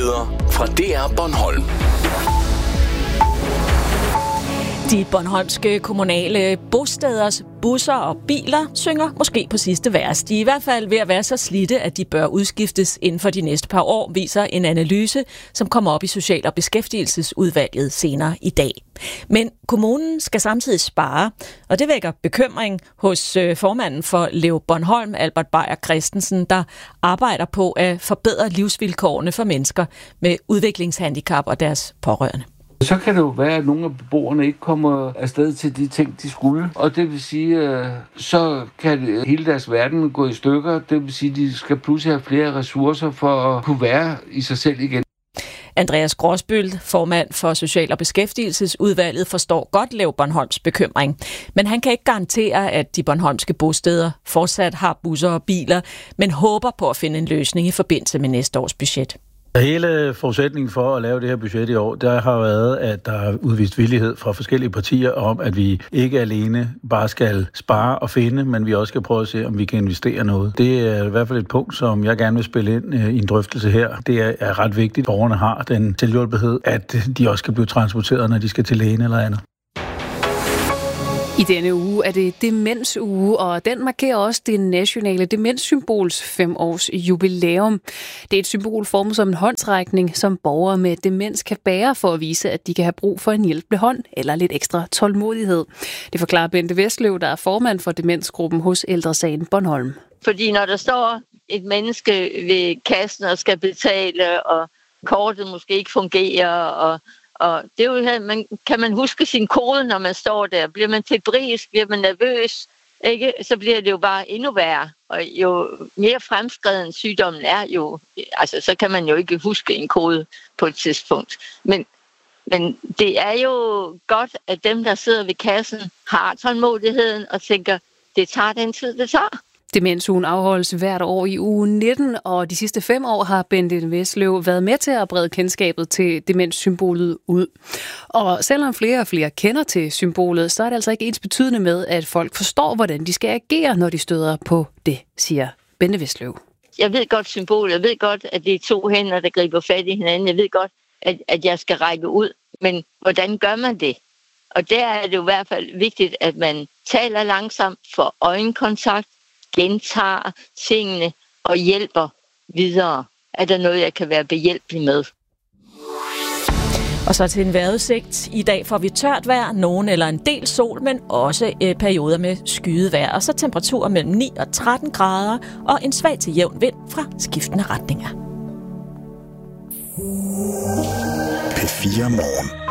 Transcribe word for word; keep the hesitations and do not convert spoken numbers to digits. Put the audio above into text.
Nyheder fra D R Bornholm. De bornholmske kommunale bosteders busser og biler synger måske på sidste vers. De er i hvert fald ved at være så slidte, at de bør udskiftes inden for de næste par år, viser en analyse, som kommer op i Social- og Beskæftigelsesudvalget senere i dag. Men kommunen skal samtidig spare, og det vækker bekymring hos formanden for Lev Bornholm, Albert Beyer Christensen, der arbejder på at forbedre livsvilkårene for mennesker med udviklingshandicap og deres pårørende. Så kan det jo være, at nogle af beboerne ikke kommer afsted til de ting, de skulle. Og det vil sige, så kan hele deres verden gå i stykker. Det vil sige, at de skal pludselig have flere ressourcer for at kunne være i sig selv igen. Andreas Gråsbøl, formand for Social- og Beskæftigelsesudvalget, forstår godt Lev Bornholms bekymring. Men han kan ikke garantere, at de bornholmske bosteder fortsat har busser og biler, men håber på at finde en løsning i forbindelse med næste års budget. Hele forudsætningen for at lave det her budget i år, der har været, at der er udvist villighed fra forskellige partier om, at vi ikke alene bare skal spare og finde, men vi også skal prøve at se, om vi kan investere noget. Det er i hvert fald et punkt, som jeg gerne vil spille ind i en drøftelse her. Det er ret vigtigt, at borgerne har den selvhjulpenhed, at de også kan blive transporteret, når de skal til lægen eller andet. I denne uge er det demensuge, og den markerer også det nationale demenssymbols fem års jubilæum. Det er et symbol formet som en håndsrækning, som borgere med demens kan bære for at vise, at de kan have brug for en hjælpende hånd eller lidt ekstra tålmodighed. Det forklarer Bente Vestløv, der er formand for demensgruppen hos Ældre Sagen Bornholm. Fordi når der står et menneske ved kassen og skal betale, og kortet måske ikke fungerer, og Og det er jo her, man, kan man huske sin kode, når man står der? Bliver man febrilsk, bliver man nervøs, ikke? Så bliver det jo bare endnu værre. Og jo mere fremskreden sygdommen er, jo, altså, så kan man jo ikke huske en kode på et tidspunkt. Men, men det er jo godt, at dem, der sidder ved kassen, har tålmodigheden og tænker, det tager den tid, det tager. Demensugen afholdes hvert år i uge nitten, og de sidste fem år har Bente Vestløv været med til at brede kendskabet til demenssymbolet ud. Og selvom flere og flere kender til symbolet, så er det altså ikke ens betydende med, at folk forstår, hvordan de skal agere, når de støder på det, siger Bente Vestløv. Jeg ved godt symbolet, jeg ved godt, at det er to hænder, der griber fat i hinanden. Jeg ved godt, at, at jeg skal række ud, men hvordan gør man det? Og der er det jo i hvert fald vigtigt, at man taler langsomt, får øjenkontakt, gentager tingene og hjælper videre. Er der noget, jeg kan være behjælpelig med? Og så til en vejrudsigt. I dag får vi tørt vejr, nogen eller en del sol, men også øh, perioder med skyet vejr. Og så temperaturer mellem ni og tretten grader og en svag til jævn vind fra skiftende retninger. P fire Morgen.